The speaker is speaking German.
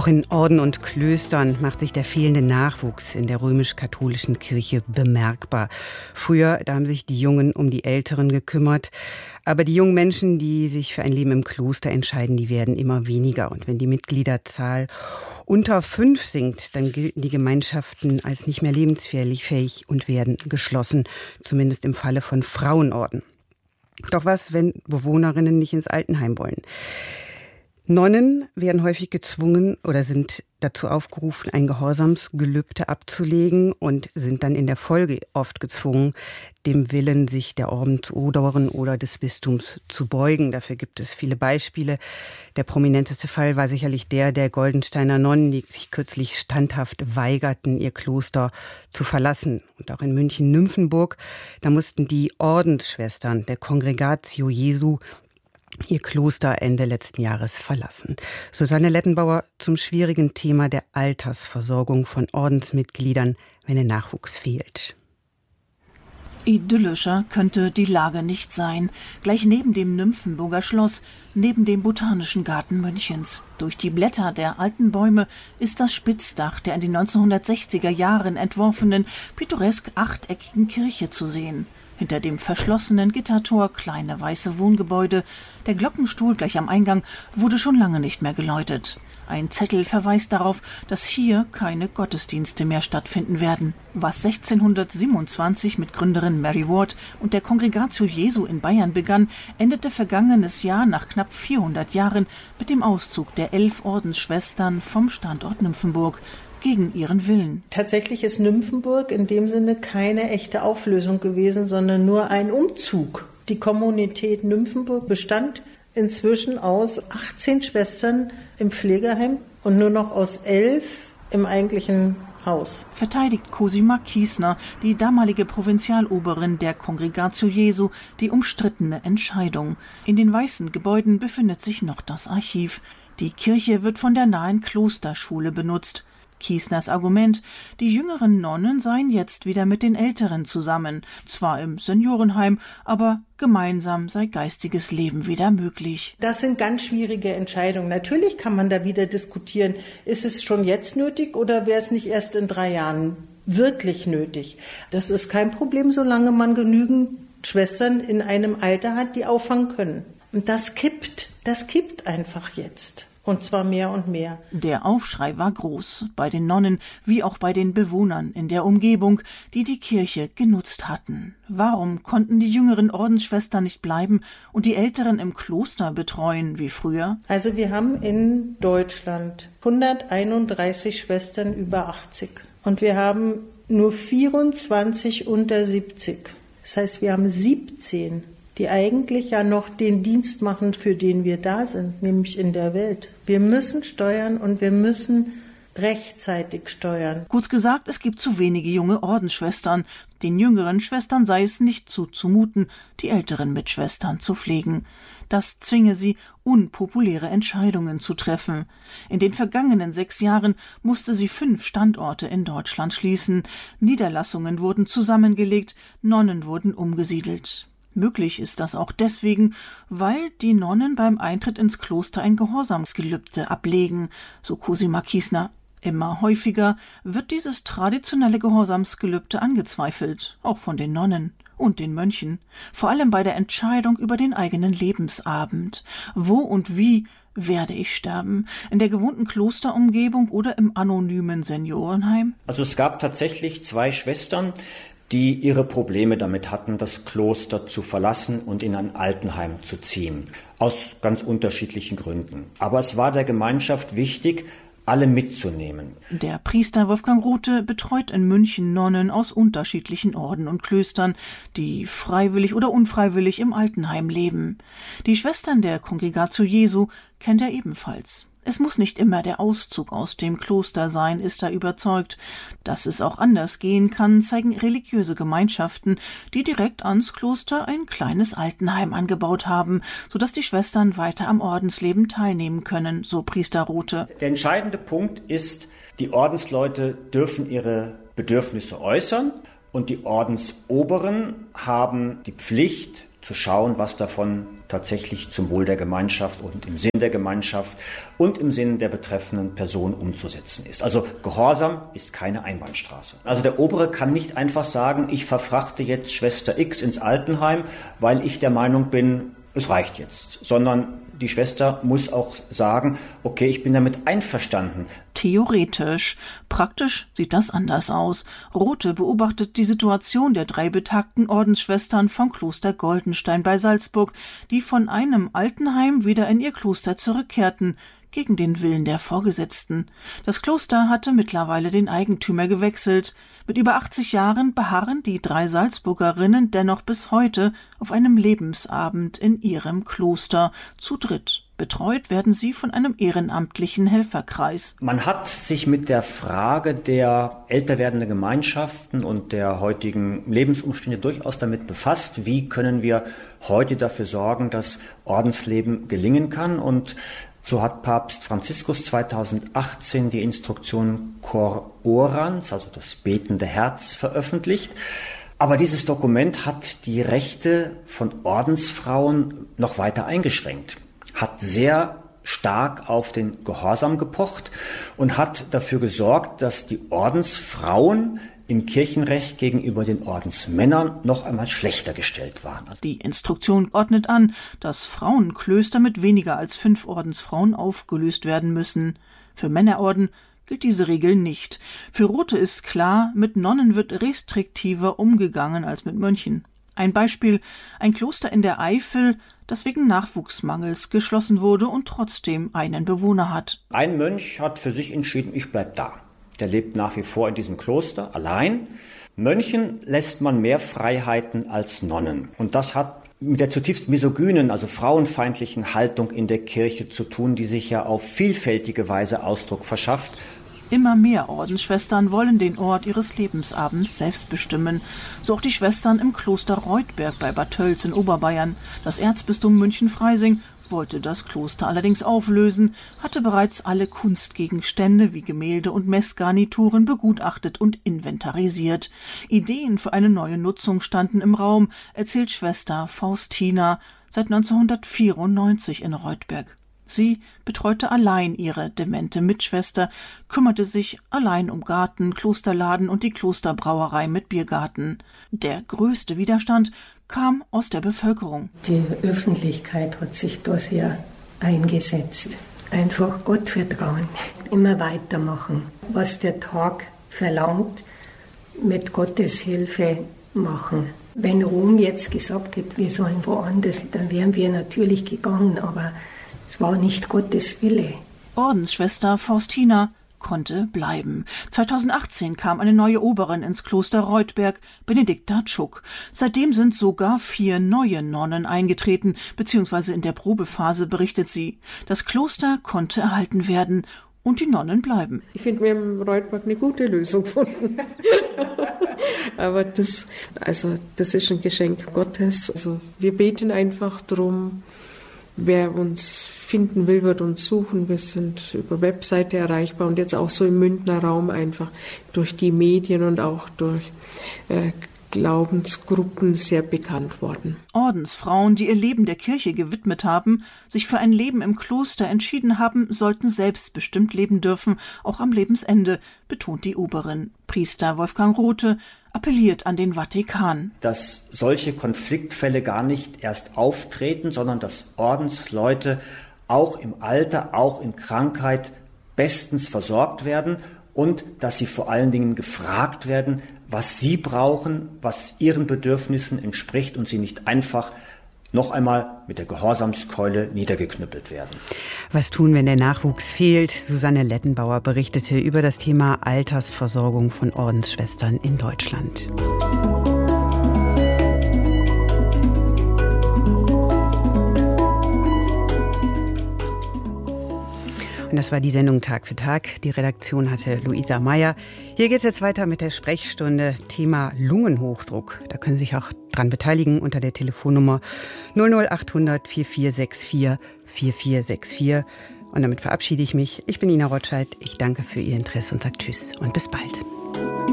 Auch in Orden und Klöstern macht sich der fehlende Nachwuchs in der römisch-katholischen Kirche bemerkbar. Früher, da haben sich die Jungen um die Älteren gekümmert. Aber die jungen Menschen, die sich für ein Leben im Kloster entscheiden, die werden immer weniger. Und wenn die Mitgliederzahl unter 5 sinkt, dann gelten die Gemeinschaften als nicht mehr lebensfähig und werden geschlossen. Zumindest im Falle von Frauenorden. Doch was, wenn Bewohnerinnen nicht ins Altenheim wollen? Nonnen werden häufig gezwungen oder sind dazu aufgerufen, ein Gehorsamsgelübde abzulegen und sind dann in der Folge oft gezwungen, dem Willen sich der Ordensoberen oder des Bistums zu beugen. Dafür gibt es viele Beispiele. Der prominenteste Fall war sicherlich der Goldensteiner Nonnen, die sich kürzlich standhaft weigerten, ihr Kloster zu verlassen. Und auch in München-Nymphenburg, da mussten die Ordensschwestern der Congregatio Jesu ihr Kloster Ende letzten Jahres verlassen. Susanne Lettenbauer zum schwierigen Thema der Altersversorgung von Ordensmitgliedern, wenn der Nachwuchs fehlt. Idyllischer könnte die Lage nicht sein. Gleich neben dem Nymphenburger Schloss, neben dem Botanischen Garten Münchens. Durch die Blätter der alten Bäume ist das Spitzdach der in den 1960er Jahren entworfenen, pittoresk achteckigen Kirche zu sehen. Hinter dem verschlossenen Gittertor kleine weiße Wohngebäude. Der Glockenstuhl gleich am Eingang wurde schon lange nicht mehr geläutet. Ein Zettel verweist darauf, dass hier keine Gottesdienste mehr stattfinden werden. Was 1627 mit Gründerin Mary Ward und der Congregatio Jesu in Bayern begann, endete vergangenes Jahr nach knapp 400 Jahren mit dem Auszug der 11 Ordensschwestern vom Standort Nymphenburg. Gegen ihren Willen. Tatsächlich ist Nymphenburg in dem Sinne keine echte Auflösung gewesen, sondern nur ein Umzug. Die Kommunität Nymphenburg bestand inzwischen aus 18 Schwestern im Pflegeheim und nur noch aus 11 im eigentlichen Haus. Verteidigt Cosima Kiesner, die damalige Provinzialoberin der Congregatio Jesu, die umstrittene Entscheidung. In den weißen Gebäuden befindet sich noch das Archiv. Die Kirche wird von der nahen Klosterschule benutzt. Kiesners Argument, die jüngeren Nonnen seien jetzt wieder mit den Älteren zusammen, zwar im Seniorenheim, aber gemeinsam sei geistiges Leben wieder möglich. Das sind ganz schwierige Entscheidungen. Natürlich kann man da wieder diskutieren, ist es schon jetzt nötig oder wäre es nicht erst in 3 Jahren wirklich nötig? Das ist kein Problem, solange man genügend Schwestern in einem Alter hat, die auffangen können. Und das kippt einfach jetzt. Und zwar mehr und mehr. Der Aufschrei war groß, bei den Nonnen wie auch bei den Bewohnern in der Umgebung, die die Kirche genutzt hatten. Warum konnten die jüngeren Ordensschwestern nicht bleiben und die Älteren im Kloster betreuen wie früher? Also wir haben in Deutschland 131 Schwestern über 80 und wir haben nur 24 unter 70. Das heißt, wir haben 17, die eigentlich ja noch den Dienst machen, für den wir da sind, nämlich in der Welt. Wir müssen steuern und wir müssen rechtzeitig steuern. Kurz gesagt, es gibt zu wenige junge Ordensschwestern. Den jüngeren Schwestern sei es nicht zuzumuten, die älteren Mitschwestern zu pflegen. Das zwinge sie, unpopuläre Entscheidungen zu treffen. In den vergangenen 6 Jahren musste sie 5 Standorte in Deutschland schließen. Niederlassungen wurden zusammengelegt, Nonnen wurden umgesiedelt. Möglich ist das auch deswegen, weil die Nonnen beim Eintritt ins Kloster ein Gehorsamsgelübde ablegen, so Cosima Kiesner. Immer häufiger wird dieses traditionelle Gehorsamsgelübde angezweifelt, auch von den Nonnen und den Mönchen, vor allem bei der Entscheidung über den eigenen Lebensabend. Wo und wie werde ich sterben? In der gewohnten Klosterumgebung oder im anonymen Seniorenheim? Also es gab tatsächlich 2 Schwestern, die ihre Probleme damit hatten, das Kloster zu verlassen und in ein Altenheim zu ziehen. Aus ganz unterschiedlichen Gründen. Aber es war der Gemeinschaft wichtig, alle mitzunehmen. Der Priester Wolfgang Rothe betreut in München Nonnen aus unterschiedlichen Orden und Klöstern, die freiwillig oder unfreiwillig im Altenheim leben. Die Schwestern der Congregatio Jesu kennt er ebenfalls. Es muss nicht immer der Auszug aus dem Kloster sein, ist er überzeugt. Dass es auch anders gehen kann, zeigen religiöse Gemeinschaften, die direkt ans Kloster ein kleines Altenheim angebaut haben, sodass die Schwestern weiter am Ordensleben teilnehmen können, so Priester Rothe. Der entscheidende Punkt ist, die Ordensleute dürfen ihre Bedürfnisse äußern und die Ordensoberen haben die Pflicht zu schauen, was davon tatsächlich zum Wohl der Gemeinschaft und im Sinn der Gemeinschaft und im Sinn der betreffenden Person umzusetzen ist. Also Gehorsam ist keine Einbahnstraße. Also der Obere kann nicht einfach sagen, ich verfrachte jetzt Schwester X ins Altenheim, weil ich der Meinung bin, es reicht jetzt, sondern die Schwester muss auch sagen, okay, ich bin damit einverstanden. Theoretisch. Praktisch sieht das anders aus. Rothe beobachtet die Situation der 3 betagten Ordensschwestern vom Kloster Goldenstein bei Salzburg, die von einem Altenheim wieder in ihr Kloster zurückkehrten, gegen den Willen der Vorgesetzten. Das Kloster hatte mittlerweile den Eigentümer gewechselt. Mit über 80 Jahren beharren die 3 Salzburgerinnen dennoch bis heute auf einem Lebensabend in ihrem Kloster, zu dritt. Betreut werden sie von einem ehrenamtlichen Helferkreis. Man hat sich mit der Frage der älter werdenden Gemeinschaften und der heutigen Lebensumstände durchaus damit befasst, wie können wir heute dafür sorgen, dass Ordensleben gelingen kann. Und so hat Papst Franziskus 2018 die Instruktion Cor Orans, also das betende Herz, veröffentlicht. Aber dieses Dokument hat die Rechte von Ordensfrauen noch weiter eingeschränkt, hat sehr stark auf den Gehorsam gepocht und hat dafür gesorgt, dass die Ordensfrauen im Kirchenrecht gegenüber den Ordensmännern noch einmal schlechter gestellt waren. Die Instruktion ordnet an, dass Frauenklöster mit weniger als 5 Ordensfrauen aufgelöst werden müssen. Für Männerorden gilt diese Regel nicht. Für Rothe ist klar, mit Nonnen wird restriktiver umgegangen als mit Mönchen. Ein Beispiel: ein Kloster in der Eifel, das wegen Nachwuchsmangels geschlossen wurde und trotzdem einen Bewohner hat. Ein Mönch hat für sich entschieden, ich bleib da. Der lebt nach wie vor in diesem Kloster, allein. Mönchen lässt man mehr Freiheiten als Nonnen. Und das hat mit der zutiefst misogynen, also frauenfeindlichen Haltung in der Kirche zu tun, die sich ja auf vielfältige Weise Ausdruck verschafft. Immer mehr Ordensschwestern wollen den Ort ihres Lebensabends selbst bestimmen. So auch die Schwestern im Kloster Reutberg bei Bad Tölz in Oberbayern. Das Erzbistum München-Freising wollte das Kloster allerdings auflösen, hatte bereits alle Kunstgegenstände wie Gemälde und Messgarnituren begutachtet und inventarisiert. Ideen für eine neue Nutzung standen im Raum, erzählt Schwester Faustina, seit 1994 in Reutberg. Sie betreute allein ihre demente Mitschwester, kümmerte sich allein um Garten, Klosterladen und die Klosterbrauerei mit Biergarten. Der größte Widerstand kam aus der Bevölkerung. Die Öffentlichkeit hat sich da sehr eingesetzt. Einfach Gott vertrauen, immer weitermachen. Was der Tag verlangt, mit Gottes Hilfe machen. Wenn Rom jetzt gesagt hätte, wir sollen woanders, dann wären wir natürlich gegangen, aber es war nicht Gottes Wille. Ordensschwester Faustina konnte bleiben. 2018 kam eine neue Oberin ins Kloster Reutberg, Benedikta Tschuk. Seitdem sind sogar 4 neue Nonnen eingetreten, beziehungsweise in der Probephase, berichtet sie. Das Kloster konnte erhalten werden und die Nonnen bleiben. Ich finde, wir haben in Reutberg eine gute Lösung gefunden. Aber das ist ein Geschenk Gottes. Also wir beten einfach drum, wer uns finden will, wird uns suchen. Wir sind über Webseite erreichbar und jetzt auch so im Münchner Raum einfach durch die Medien und auch durch Glaubensgruppen sehr bekannt worden. Ordensfrauen, die ihr Leben der Kirche gewidmet haben, sich für ein Leben im Kloster entschieden haben, sollten selbstbestimmt leben dürfen, auch am Lebensende, betont die Oberin. Priester Wolfgang Rothe appelliert an den Vatikan. Dass solche Konfliktfälle gar nicht erst auftreten, sondern dass Ordensleute auch im Alter, auch in Krankheit bestens versorgt werden und dass sie vor allen Dingen gefragt werden, was sie brauchen, was ihren Bedürfnissen entspricht und sie nicht einfach noch einmal mit der Gehorsamskeule niedergeknüppelt werden. Was tun, wenn der Nachwuchs fehlt? Susanne Lettenbauer berichtete über das Thema Altersversorgung von Ordensschwestern in Deutschland. Und das war die Sendung Tag für Tag. Die Redaktion hatte Luisa Meyer. Hier geht es jetzt weiter mit der Sprechstunde. Thema Lungenhochdruck. Da können Sie sich auch dran beteiligen unter der Telefonnummer 00800 4464 4464. Und damit verabschiede ich mich. Ich bin Ina Rotscheid. Ich danke für Ihr Interesse und sage Tschüss und bis bald.